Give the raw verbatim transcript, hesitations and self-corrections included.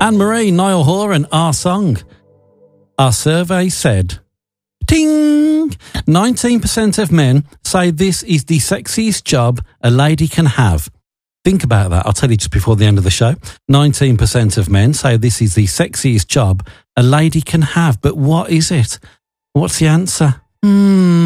Anne-Marie, Niall Horan, Our Song. Our survey said, ting! nineteen percent of men say this is the sexiest job a lady can have. Think about that. I'll tell you just before the end of the show. nineteen percent of men say this is the sexiest job a lady can have. But what is it? What's the answer? Hmm.